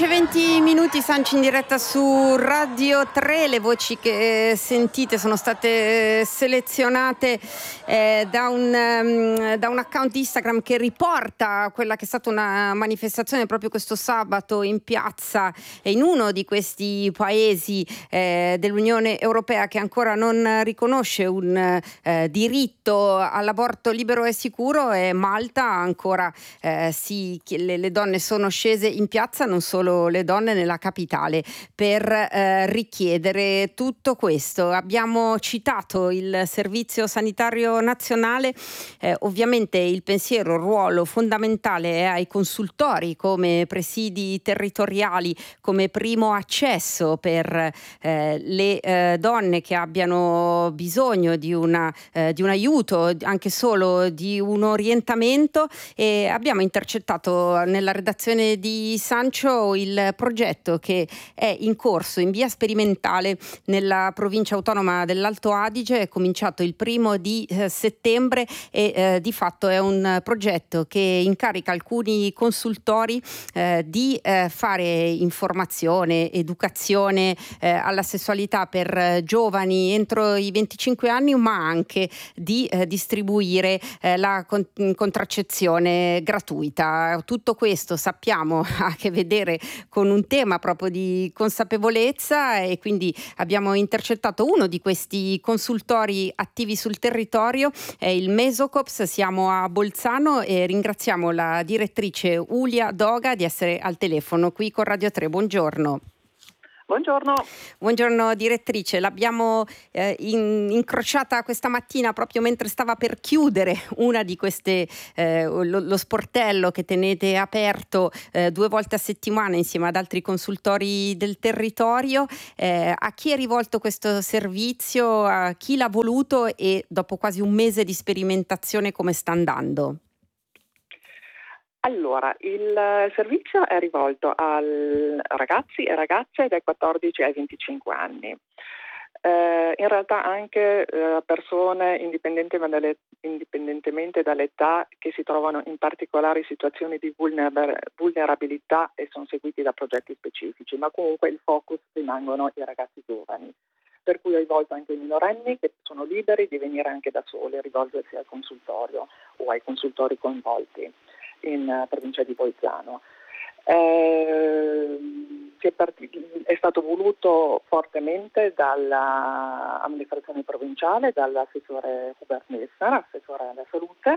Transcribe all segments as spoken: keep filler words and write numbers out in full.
undici e venti minuti, Sanci in diretta su Radio tre. Le voci che sentite sono state selezionate eh, da, un, um, da un account Instagram che riporta quella che è stata una manifestazione proprio questo sabato in piazza in uno di questi paesi eh, dell'Unione Europea che ancora non riconosce un eh, diritto all'aborto libero e sicuro, e Malta ancora eh, si, le, le donne sono scese in piazza, non solo le donne, nella capitale per eh, richiedere tutto questo. Abbiamo citato il Servizio Sanitario Nazionale, eh, ovviamente il pensiero, il ruolo fondamentale è ai consultori come presidi territoriali, come primo accesso per eh, le eh, donne che abbiano bisogno di, una, eh, di un aiuto, anche solo di un orientamento, e abbiamo intercettato nella redazione di Sancio il progetto che è in corso in via sperimentale nella provincia autonoma dell'Alto Adige. È cominciato il primo di eh, settembre e eh, di fatto è un progetto che incarica alcuni consultori eh, di eh, fare informazione, educazione eh, alla sessualità per eh, giovani entro i venticinque anni, ma anche di eh, distribuire eh, la con- contraccezione gratuita. Tutto questo, sappiamo, ha a che vedere con un tema proprio di consapevolezza, e quindi abbiamo intercettato uno di questi consultori attivi sul territorio, è il Mesocops. Siamo a Bolzano e ringraziamo la direttrice Ulia Doga di essere al telefono qui con Radio tre. Buongiorno. Buongiorno. Buongiorno direttrice, l'abbiamo eh, in, incrociata questa mattina proprio mentre stava per chiudere una di queste, eh, lo, lo sportello che tenete aperto eh, due volte a settimana insieme ad altri consultori del territorio. Eh, a chi è rivolto questo servizio, a chi l'ha voluto, e dopo quasi un mese di sperimentazione come sta andando? Allora, il servizio è rivolto a ragazzi e ragazze dai quattordici ai venticinque anni. Eh, in realtà anche eh, persone indipendentemente, dalle, indipendentemente dall'età che si trovano in particolari situazioni di vulner- vulnerabilità e sono seguiti da progetti specifici, ma comunque il focus rimangono i ragazzi giovani. Per cui è rivolto anche ai minorenni che sono liberi di venire anche da soli, rivolgersi al consultorio o ai consultori coinvolti in uh, provincia di Bolzano. Eh, è, partito, è stato voluto fortemente dall'amministrazione provinciale, dall'assessore Hubert Messner, assessore alla salute,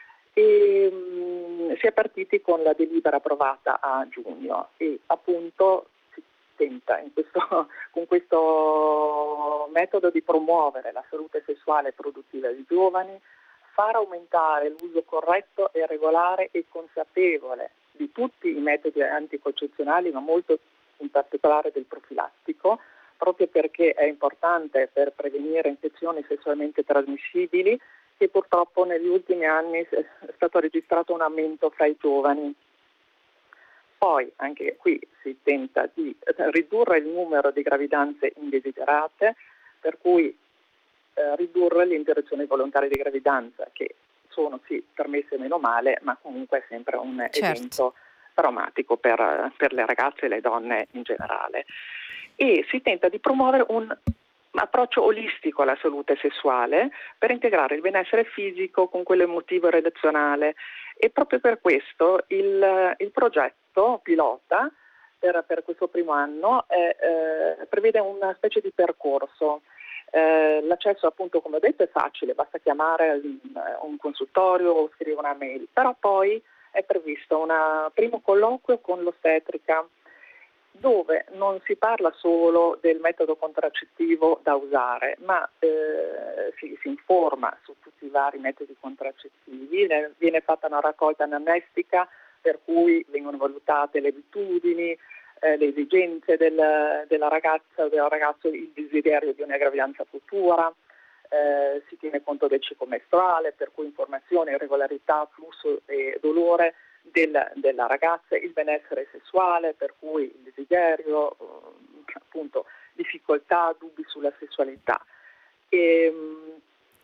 e um, si è partiti con la delibera approvata a giugno e appunto si tenta in questo, con questo metodo di promuovere la salute sessuale e produttiva dei giovani, far aumentare l'uso corretto e regolare e consapevole di tutti i metodi anticoncezionali, ma molto in particolare del profilattico, proprio perché è importante per prevenire infezioni sessualmente trasmissibili, che purtroppo negli ultimi anni è stato registrato un aumento fra i giovani. Poi anche qui si tenta di ridurre il numero di gravidanze indesiderate, per cui ridurre le interruzioni volontarie di gravidanza, che sono sì permesse meno male, ma comunque è sempre un Certo. evento traumatico per, per le ragazze e le donne in generale. E si tenta di promuovere un approccio olistico alla salute sessuale per integrare il benessere fisico con quello emotivo e relazionale, e proprio per questo il, il progetto pilota per, per questo primo anno è, eh, prevede una specie di percorso. Eh, l'accesso appunto, come ho detto, è facile, basta chiamare un consultorio o scrivere una mail, però poi è previsto un primo colloquio con l'ostetrica dove non si parla solo del metodo contraccettivo da usare, ma eh, si, si informa su tutti i vari metodi contraccettivi, viene fatta una raccolta anamnestica per cui vengono valutate le abitudini, Eh, le esigenze del, della ragazza o del ragazzo, il desiderio di una gravidanza futura, eh, si tiene conto del ciclo mestruale, per cui informazione, irregolarità, flusso e dolore del, della ragazza, il benessere sessuale, per cui il desiderio, eh, appunto difficoltà, dubbi sulla sessualità. E,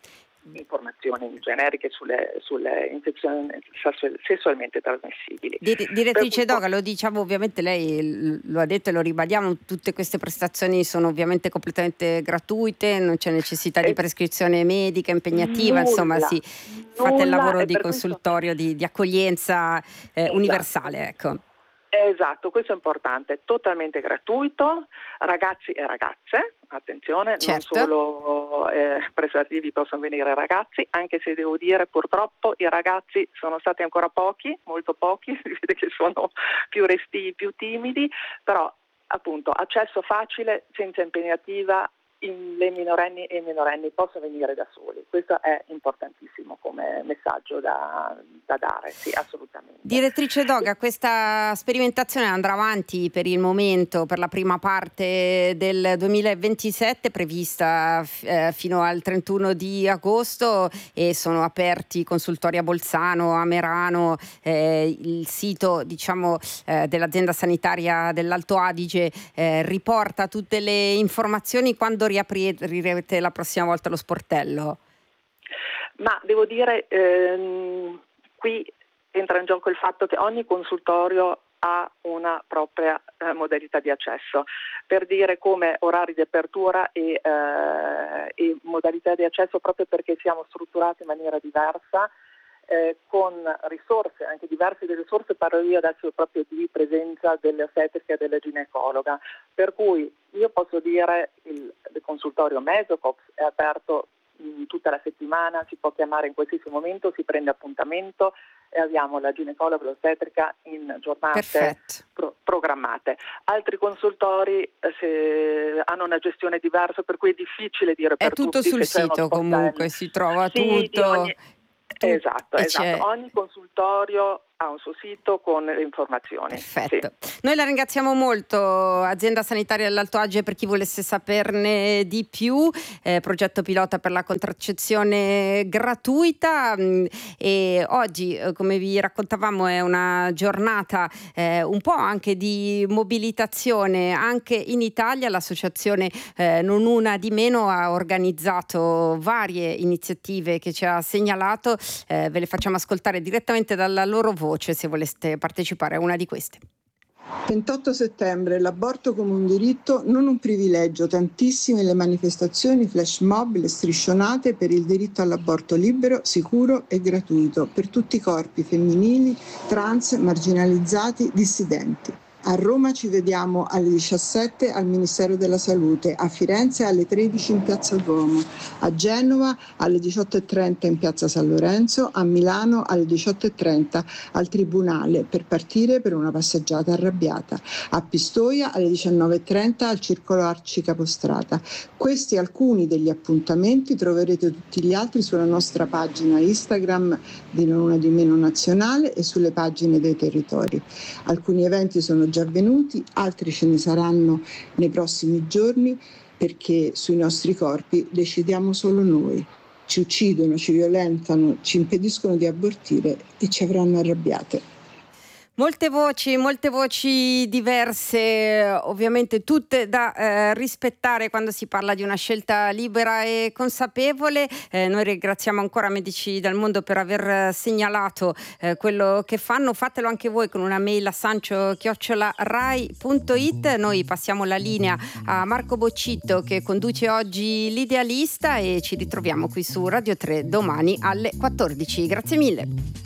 informazioni generiche sulle, sulle infezioni sessualmente trasmissibili. Direttrice Doga, lo diciamo, ovviamente lei lo ha detto e lo ribadiamo, tutte queste prestazioni sono ovviamente completamente gratuite, non c'è necessità di prescrizione medica impegnativa, nulla, insomma si nulla, fate il lavoro di consultorio, questo... di, di accoglienza eh, esatto. universale, ecco. Esatto, questo è importante, totalmente gratuito, ragazzi e ragazze, attenzione, certo. non solo eh, prestativi possono venire ragazzi, anche se devo dire purtroppo i ragazzi sono stati ancora pochi, molto pochi, si vede che sono più restii, più timidi, però appunto accesso facile, senza impegnativa, le minorenni e i minorenni possono venire da soli. Questo è importantissimo come messaggio da, da dare, sì, assolutamente. Direttrice Doga, questa sperimentazione andrà avanti per il momento, per la prima parte del duemilaventisette, prevista eh, fino al trentuno di agosto, e sono aperti consultori a Bolzano, a Merano, eh, il sito diciamo eh, dell'azienda sanitaria dell'Alto Adige eh, riporta tutte le informazioni. Quando riaprirete la prossima volta lo sportello? Ma devo dire, ehm, qui entra in gioco il fatto che ogni consultorio ha una propria eh, modalità di accesso, per dire come orari di apertura e, eh, e modalità di accesso, proprio perché siamo strutturati in maniera diversa, Eh, con risorse, anche diverse delle risorse, parlo io adesso proprio di presenza dell'ostetrica e della ginecologa, per cui io posso dire il, il consultorio Mesocops è aperto mh, tutta la settimana, si può chiamare in qualsiasi momento, si prende appuntamento e abbiamo la ginecologa e l'ostetrica in giornate pro- programmate. Altri consultori eh, se hanno una gestione diversa, per cui è difficile dire per tutti. È tutto tutti, sul sito comunque, si trova sì, tutto. Ogni... Esatto, esatto. Ogni consultorio ha un suo sito con le informazioni. Perfetto. Sì. Noi la ringraziamo molto, azienda sanitaria dell'Alto Adige, per chi volesse saperne di più, eh, progetto pilota per la contraccezione gratuita, mh, e oggi, eh, come vi raccontavamo, è una giornata eh, un po' anche di mobilitazione anche in Italia. L'associazione eh, Non Una di Meno ha organizzato varie iniziative che ci ha segnalato, eh, ve le facciamo ascoltare direttamente dalla loro voce se voleste partecipare a una di queste. ventotto settembre, l'aborto come un diritto, non un privilegio. Tantissime le manifestazioni, flash mob, le striscionate per il diritto all'aborto libero, sicuro e gratuito per tutti i corpi femminili, trans, marginalizzati, dissidenti. A Roma ci vediamo alle diciassette al Ministero della Salute, a Firenze alle tredici in Piazza Duomo, a Genova alle diciotto e trenta in Piazza San Lorenzo, a Milano alle diciotto e trenta al Tribunale per partire per una passeggiata arrabbiata, a Pistoia alle diciannove e trenta al Circolo Arci Capostrata. Questi alcuni degli appuntamenti, troverete tutti gli altri sulla nostra pagina Instagram di Non Una di Meno Nazionale e sulle pagine dei territori. Alcuni eventi sono già avvenuti, altri ce ne saranno nei prossimi giorni, perché sui nostri corpi decidiamo solo noi. Ci uccidono, ci violentano, ci impediscono di abortire e ci avranno arrabbiate. Molte voci, molte voci diverse, ovviamente tutte da eh, rispettare quando si parla di una scelta libera e consapevole. Eh, noi ringraziamo ancora Medici del Mondo per aver segnalato eh, quello che fanno. Fatelo anche voi con una mail a sancio chiocciola rai punto it. Noi passiamo la linea a Marco Boccitto, che conduce oggi l'Idealista, e ci ritroviamo qui su Radio tre domani alle quattordici. Grazie mille.